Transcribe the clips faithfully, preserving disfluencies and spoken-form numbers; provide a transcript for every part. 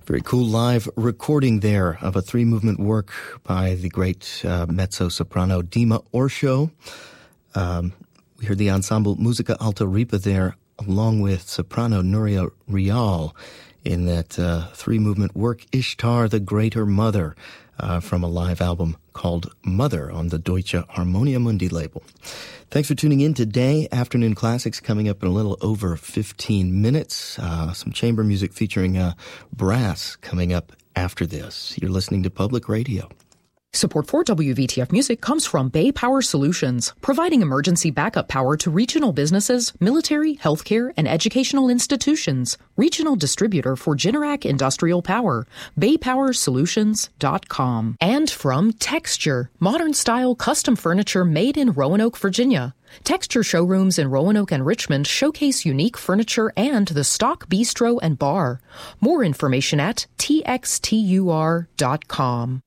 Very cool live recording there of a three-movement work by the great uh, mezzo-soprano Dima Orsho. Um, we heard the ensemble Musica Alta Ripa there, along with soprano Nuria Rial in that uh, three-movement work Ishtar, the Greater Mother, uh, from a live album called Mother on the Deutsche Harmonia Mundi label. Thanks for tuning in today. Afternoon Classics coming up in a little over fifteen minutes. Uh, some chamber music featuring uh, brass coming up after this. You're listening to Public Radio. Support for W V T F Music comes from Bay Power Solutions, providing emergency backup power to regional businesses, military, healthcare, and educational institutions. Regional distributor for Generac Industrial Power, bay power solutions dot com. And from Texture, modern-style custom furniture made in Roanoke, Virginia. Texture showrooms in Roanoke and Richmond showcase unique furniture and the stock bistro and bar. More information at T X T U R dot com.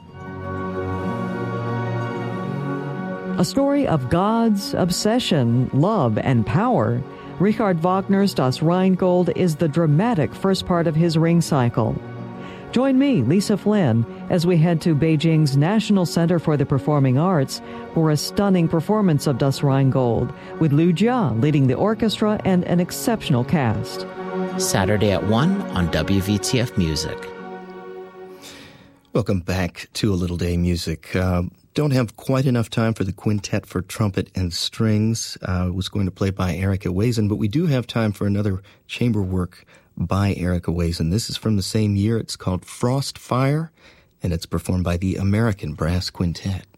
A story of gods, obsession, love, and power. Richard Wagner's Das Rheingold is the dramatic first part of his Ring cycle. Join me, Lisa Flynn, as we head to Beijing's National Center for the Performing Arts for a stunning performance of Das Rheingold, with Liu Jia leading the orchestra and an exceptional cast. Saturday at one on W V T F Music. Welcome back to A Little Day Music. Uh, don't have quite enough time for the Quintet for Trumpet and Strings. Uh, was going to play by Erica Wazen, but we do have time for another chamber work by Erica Wazen. This is from the same year. It's called Frost Fire, and it's performed by the American Brass Quintet.